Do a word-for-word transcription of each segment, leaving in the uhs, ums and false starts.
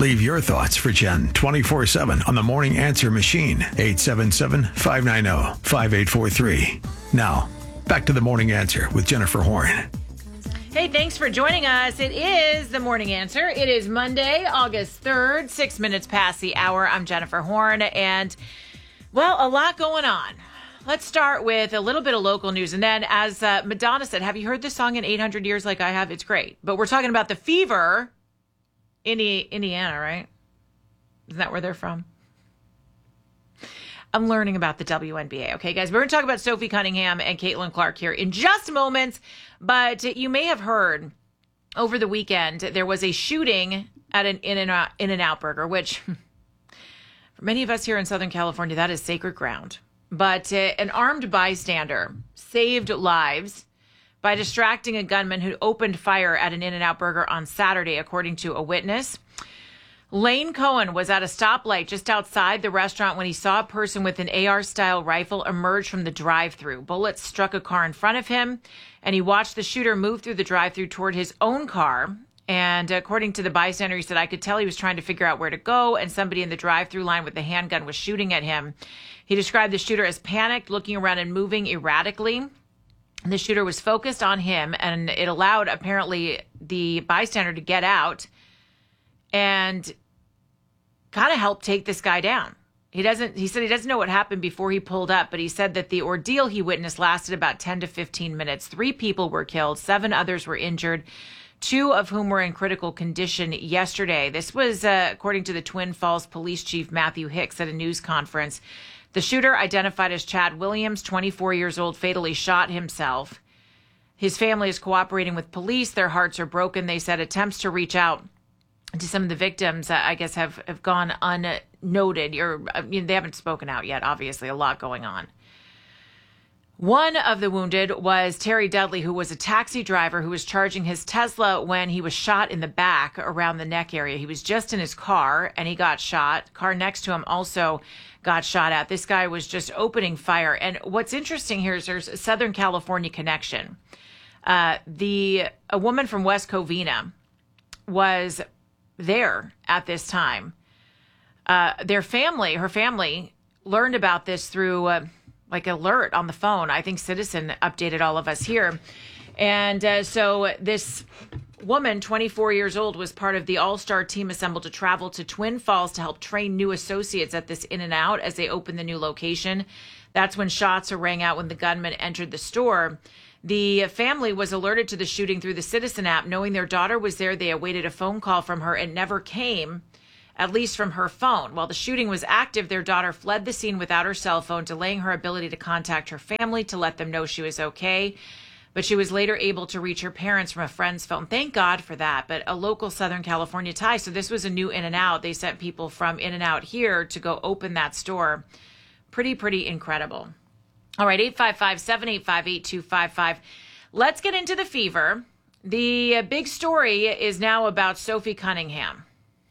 Leave your thoughts for Jen twenty-four seven on the Morning Answer machine, eight seven seven, five nine zero, five eight four three. Now, back to the Morning Answer with Jennifer Horn. Hey, thanks for joining us. It is the Morning Answer. It is Monday, August third, six minutes past the hour. I'm Jennifer Horn, and, well, a lot going on. Let's start with a little bit of local news. And then, as uh, Madonna said, have you heard this song in eight hundred years like I have? It's great. But we're talking about the Fever, Indi- Indiana, right? Isn't that where they're from? I'm learning about the W N B A. Okay, guys, we're going to talk about Sophie Cunningham and Caitlin Clark here in just moments. But you may have heard over the weekend there was a shooting at an In-N-Out, In-N-Out Burger, which for many of us here in Southern California, that is sacred ground. But uh, an armed bystander saved lives by distracting a gunman who opened fire at an In-N-Out Burger on Saturday, according to a witness. Lane Cohen was at a stoplight just outside the restaurant when he saw a person with an A R-style rifle emerge from the drive-thru. Bullets struck a car in front of him, and he watched the shooter move through the drive-thru toward his own car. And according to the bystander, he said, I could tell he was trying to figure out where to go, and somebody in the drive-thru line with the handgun was shooting at him. He described the shooter as panicked, looking around and moving erratically. The shooter was focused on him, and it allowed, apparently, the bystander to get out and kind of help take this guy down. He doesn't, he said he doesn't know what happened before he pulled up, but he said that the ordeal he witnessed lasted about ten to fifteen minutes. Three people were killed. Seven others were injured, two of whom were in critical condition yesterday. This was, uh, according to the Twin Falls Police Chief Matthew Hicks at a news conference. The shooter, identified as Chad Williams, twenty-four years old, fatally shot himself. His family is cooperating with police. Their hearts are broken. They said attempts to reach out to some of the victims, uh, I guess, have, have gone unnoted. Or I mean, they haven't spoken out yet, obviously, a lot going on. One of the wounded was Terry Dudley, who was a taxi driver who was charging his Tesla when he was shot in the back around the neck area. He was just in his car, and he got shot. Car next to him also got shot at. This guy was just opening fire. And what's interesting here is there's a Southern California connection. Uh, the a woman from West Covina was there at this time. Uh, their family, her family, learned about this through uh, like alert on the phone. I think Citizen updated all of us here. And uh, so this woman, twenty-four years old, was part of the all-star team assembled to travel to Twin Falls to help train new associates at this In-N-Out as they open the new location. That's when shots rang out when the gunman entered the store. The family was alerted to the shooting through the Citizen app. Knowing their daughter was there, they awaited a phone call from her and never came, at least from her phone. While the shooting was active, their daughter fled the scene without her cell phone, delaying her ability to contact her family to let them know she was okay. But she was later able to reach her parents from a friend's phone. Thank God for that. But a local Southern California tie. So this was a new In-N-Out. They sent people from In-N-Out here to go open that store. Pretty, pretty incredible. All right, eight five five, seven eight five, eight two five five. Let's get into the Fever. The big story is now about Sophie Cunningham.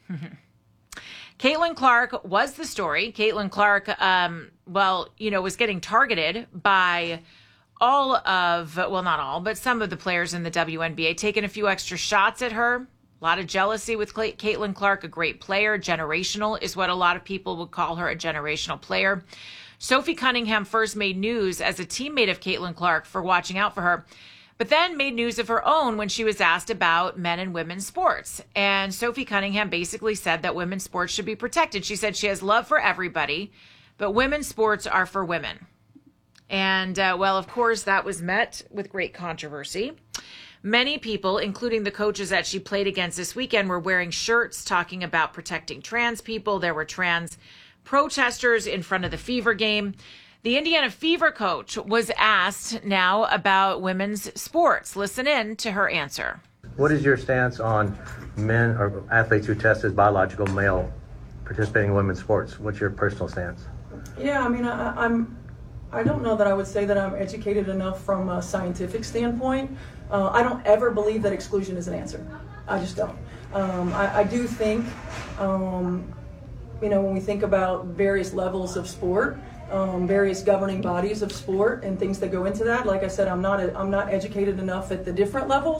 Caitlin Clark was the story. Caitlin Clark, um, well, you know, was getting targeted by all of, well, not all, but some of the players in the W N B A, taking a few extra shots at her. A lot of jealousy with Caitlin Clark, a great player. Generational is what a lot of people would call her, a generational player. Sophie Cunningham first made news as a teammate of Caitlin Clark for watching out for her, but then made news of her own when she was asked about men and women's sports. And Sophie Cunningham basically said that women's sports should be protected. She said she has love for everybody, but women's sports are for women. And, uh, well, of course, that was met with great controversy. Many people, including the coaches that she played against this weekend, were wearing shirts talking about protecting trans people. There were trans protesters in front of the Fever game. The Indiana Fever coach was asked now about women's sports. Listen in to her answer. What is your stance on men or athletes who test as biological male participating in women's sports? What's your personal stance? Yeah, I mean, I, I'm, I don't know that I would say that I'm educated enough from a scientific standpoint. Uh, I don't ever believe that exclusion is an answer. I just don't. Um, I, I do think, um, you know, when we think about various levels of sport, um, various governing bodies of sport and things that go into that, like I said, I'm not a, I'm not educated enough at the different levels.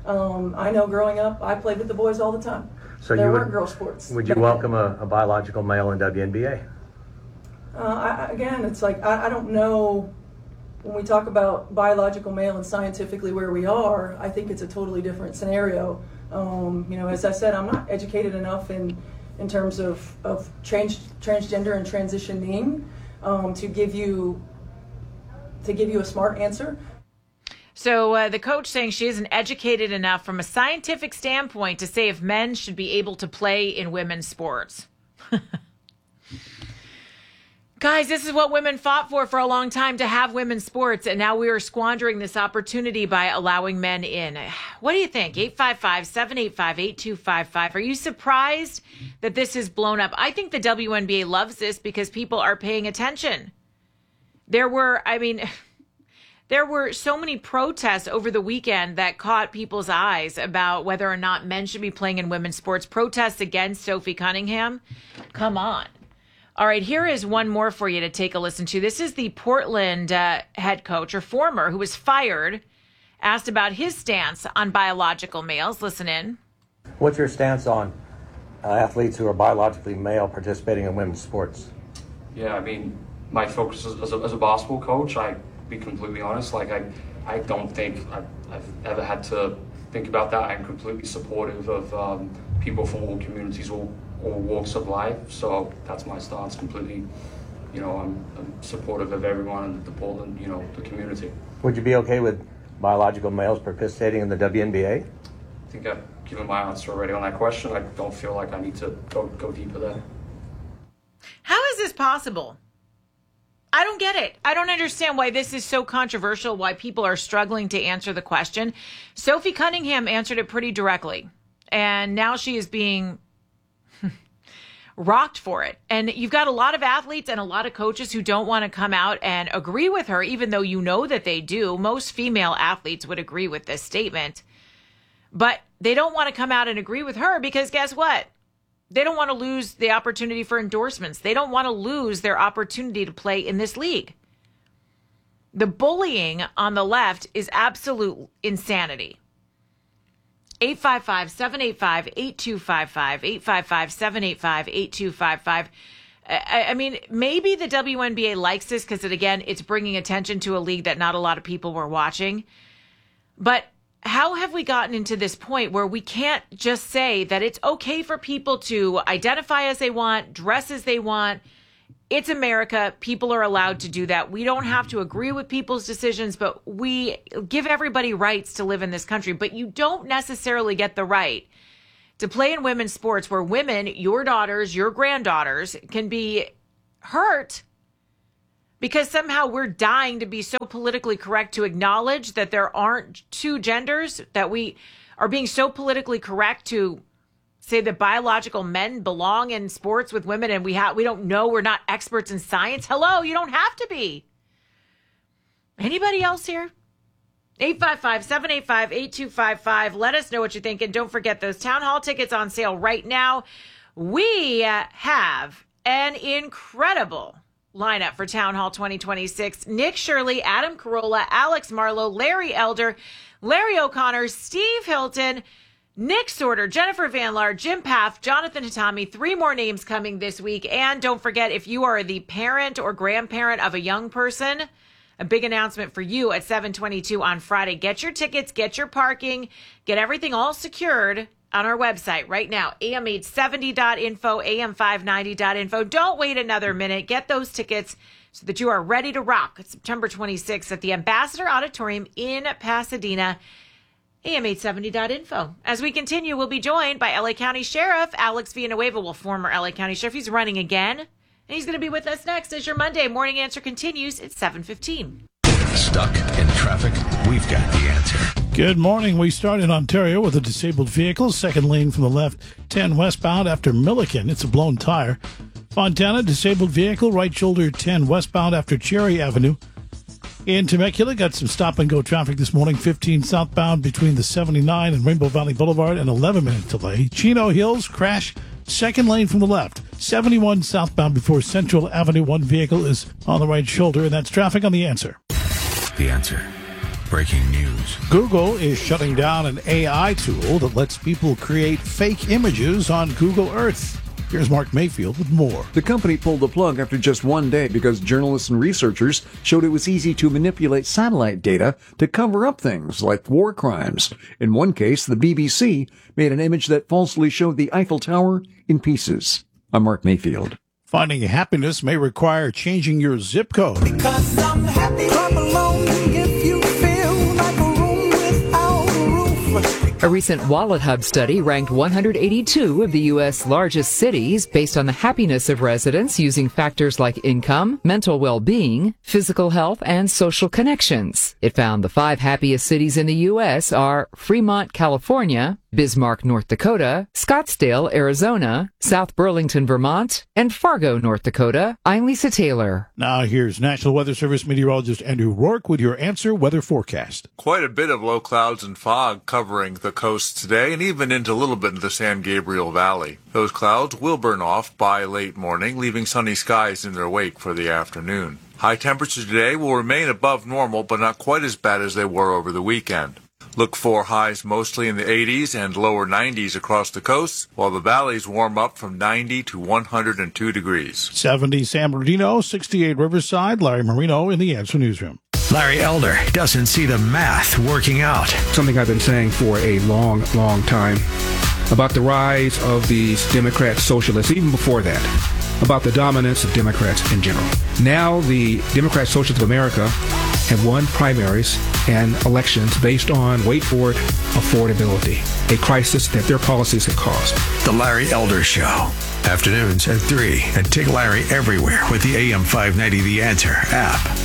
Um, I know growing up, I played with the boys all the time. So there you weren't would, girl sports. Would you welcome a, a biological male in W N B A? Uh, I, again, it's like, I, I don't know, when we talk about biological male and scientifically where we are, I think it's a totally different scenario. Um, you know, as I said, I'm not educated enough in, in terms of, of trans, transgender and transitioning um, to give you to give you a smart answer. So uh, the coach saying she isn't educated enough from a scientific standpoint to say if men should be able to play in women's sports. Guys, this is what women fought for for a long time, to have women's sports, and now we are squandering this opportunity by allowing men in. What do you think? eight five five, seven eight five, eight two five five. Are you surprised that this is blown up? I think the W N B A loves this because people are paying attention. There were, I mean, there were so many protests over the weekend that caught people's eyes about whether or not men should be playing in women's sports. Protests against Sophie Cunningham. Come on. All right, here is one more for you to take a listen to. This is the Portland uh, head coach, or former, who was fired, asked about his stance on biological males. Listen in. What's your stance on uh, athletes who are biologically male participating in women's sports? Yeah, I mean, my focus is, as, a, as a basketball coach, I be completely honest, like I, I don't think I've, I've ever had to think about that. I'm completely supportive of um, people from all communities, all all walks of life, so that's my stance completely. You know, I'm, I'm supportive of everyone in the Portland, you know, the community. Would you be okay with biological males participating in the W N B A? I think I've given my answer already on that question. I don't feel like I need to go, go deeper there. How is this possible? I don't get it. I don't understand why this is so controversial, why people are struggling to answer the question. Sophie Cunningham answered it pretty directly, and now she is being rocked for it. And you've got a lot of athletes and a lot of coaches who don't want to come out and agree with her, even though you know that they do. Most female athletes would agree with this statement, but they don't want to come out and agree with her because guess what? They don't want to lose the opportunity for endorsements. They don't want to lose their opportunity to play in this league. The bullying on the left is absolute insanity. eight five five, seven eight five, eight two five five, eight five five, seven eight five, eight two five five. I, I mean, maybe the W N B A likes this because, it, again, it's bringing attention to a league that not a lot of people were watching. But how have we gotten into this point where we can't just say that it's okay for people to identify as they want, dress as they want? It's America. People are allowed to do that. We don't have to agree with people's decisions, but we give everybody rights to live in this country. But you don't necessarily get the right to play in women's sports where women, your daughters, your granddaughters, can be hurt because somehow we're dying to be so politically correct to acknowledge that there aren't two genders, that we are being so politically correct to say that biological men belong in sports with women, and we have we don't know, we're not experts in science. Hello, you don't have to be. Anybody else here? eight five five, seven eight five, eight two five five. Let us know what you think, and don't forget those town hall tickets on sale right now. We uh, have an incredible lineup for Town Hall twenty twenty-six. Nick Shirley, Adam Carolla, Alex Marlowe, Larry Elder, Larry O'Connor, Steve Hilton, Nick Sorter, Jennifer Van Laar, Jim Paff, Jonathan Hitami. Three more names coming this week. And don't forget, if you are the parent or grandparent of a young person, a big announcement for you at seven twenty-two on Friday. Get your tickets, get your parking, get everything all secured on our website right now, A M eight seventy dot info, A M five ninety dot info. Don't wait another minute. Get those tickets so that you are ready to rock September twenty-sixth at the Ambassador Auditorium in Pasadena, A M eight seventy dot info. As we continue, we'll be joined by L A County Sheriff Alex Villanueva, well, former L A County Sheriff. He's running again, and he's going to be with us next as your Monday Morning Answer continues at seven fifteen. Stuck in traffic? We've got the answer. Good morning. We start in Ontario with a disabled vehicle, second lane from the left, ten westbound after Milliken. It's a blown tire. Fontana, disabled vehicle, right shoulder ten westbound after Cherry Avenue. In Temecula, got some stop-and-go traffic this morning, fifteen southbound between the seventy-nine and Rainbow Valley Boulevard, an eleven-minute delay. Chino Hills, crash, second lane from the left, seventy-one southbound before Central Avenue. One vehicle is on the right shoulder, and that's traffic on The Answer. The Answer. breaking news. Google is shutting down an A I tool that lets people create fake images on Google Earth. Here's Mark Mayfield with more. The company pulled the plug after just one day because journalists and researchers showed it was easy to manipulate satellite data to cover up things like war crimes. In one case, the B B C made an image that falsely showed the Eiffel Tower in pieces. I'm Mark Mayfield. Finding happiness may require changing your zip code. Because I'm happy. Come along if you feel like a room without a roof. A recent Wallet Hub study ranked one hundred eighty-two of the U S largest cities based on the happiness of residents using factors like income, mental well-being, physical health, and social connections. It found the five happiest cities in the U S are Fremont, California, Bismarck, North Dakota, Scottsdale, Arizona, South Burlington, Vermont, and Fargo, North Dakota. I'm Lisa Taylor. Now here's National Weather Service meteorologist Andrew Rourke with your Answer Weather Forecast. Quite a bit of low clouds and fog covering the coast today and even into a little bit of the San Gabriel Valley. Those clouds will burn off by late morning, leaving sunny skies in their wake for the afternoon. High temperatures today will remain above normal, but not quite as bad as they were over the weekend. Look for highs mostly in the eighties and lower nineties across the coast, while the valleys warm up from ninety to one hundred two degrees. seventy San Bernardino, sixty-eight Riverside. Larry Marino in the Answer Newsroom. Larry Elder doesn't see the math working out. Something I've been saying for a long, long time about the rise of these Democrat socialists, even before that, about the dominance of Democrats in general. Now the Democrat Socialists of America have won primaries and elections based on, wait for it, affordability, a crisis that their policies have caused. The Larry Elder Show. Afternoons at three. And take Larry everywhere with the A M five ninety The Answer app.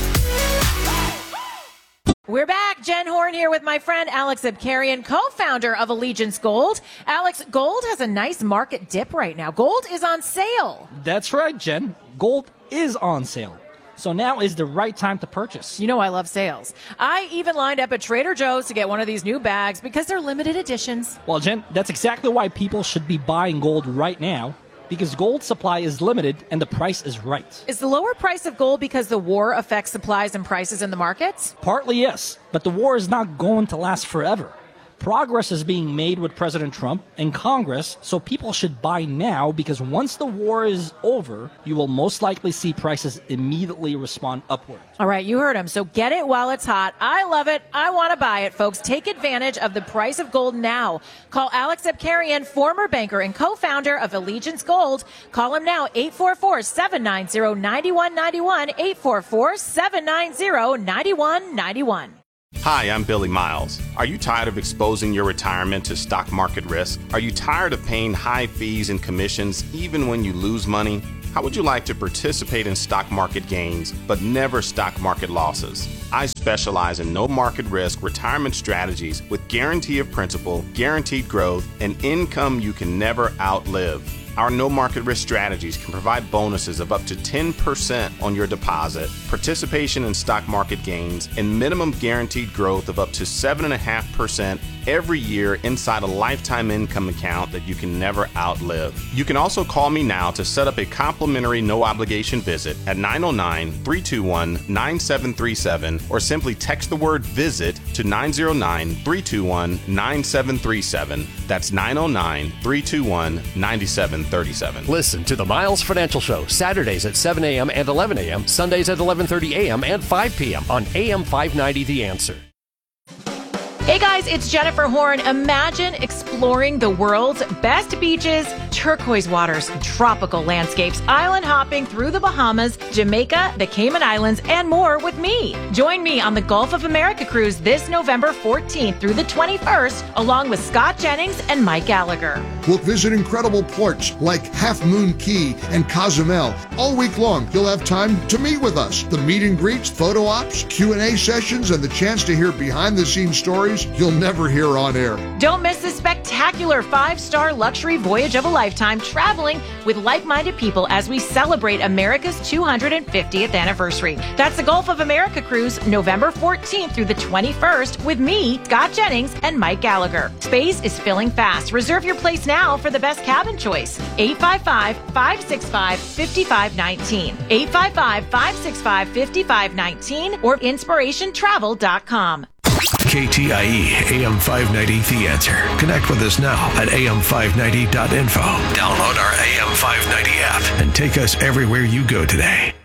We're back. Jen Horn here with my friend Alex Abkarian, co-founder of Allegiance Gold. Alex, gold has a nice market dip right now. Gold is on sale. That's right, Jen. Gold is on sale. So now is the right time to purchase. You know I love sales. I even lined up at Trader Joe's to get one of these new bags because they're limited editions. Well, Jen, that's exactly why people should be buying gold right now. Because gold supply is limited and the price is right. Is the lower price of gold because the war affects supplies and prices in the markets? Partly, yes. But the war is not going to last forever. Progress is being made with President Trump and Congress, so people should buy now because once the war is over, you will most likely see prices immediately respond upward. All right, you heard him. So get it while it's hot. I love it. I want to buy it, folks. Take advantage of the price of gold now. Call Alex Abkarian, former banker and co-founder of Allegiance Gold. Call him now, eight four four, seven nine zero, nine one nine one, eight four four, seven nine zero, nine one nine one. Hi, I'm Billy Miles. Are you tired of exposing your retirement to stock market risk? Are you tired of paying high fees and commissions even when you lose money? How would you like to participate in stock market gains, but never stock market losses? I specialize in no market risk retirement strategies with guarantee of principal, guaranteed growth, and income you can never outlive. Our no market risk strategies can provide bonuses of up to ten percent on your deposit, participation in stock market gains, and minimum guaranteed growth of up to seven point five percent every year inside a lifetime income account that you can never outlive. You can also call me now to set up a complimentary no obligation visit at nine oh nine, three two one, nine seven three seven or simply text the word visit to nine oh nine, three two one, nine seven three seven. That's nine oh nine, three two one, nine seven three seven. Listen to the Miles Financial Show Saturdays at seven a.m. and eleven a.m., Sundays at eleven thirty a.m. and five p.m. on A M five ninety The Answer. Hey guys, it's Jennifer Horn. Imagine exploring the world's best beaches, turquoise waters, tropical landscapes, island hopping through the Bahamas, Jamaica, the Cayman Islands, and more with me. Join me on the Gulf of America cruise this November fourteenth through the twenty-first, along with Scott Jennings and Mike Gallagher. We'll visit incredible ports like Half Moon Key and Cozumel. All week long, you'll have time to meet with us. The meet and greets, photo ops, Q and A sessions, and the chance to hear behind-the-scenes stories you'll never hear on air. Don't miss this spectacular five-star luxury voyage of a lifetime traveling with like-minded people as we celebrate America's two hundred fiftieth anniversary. That's the Gulf of America cruise, November fourteenth through the twenty-first with me, Scott Jennings, and Mike Gallagher. Space is filling fast. Reserve your place now for the best cabin choice. eight five five, five six five, five five one nine. eight five five, five six five, five five one nine or inspiration travel dot com. K T I E A M five ninety The Answer. Connect with us now at A M five ninety dot info. Download our A M five ninety app and take us everywhere you go today.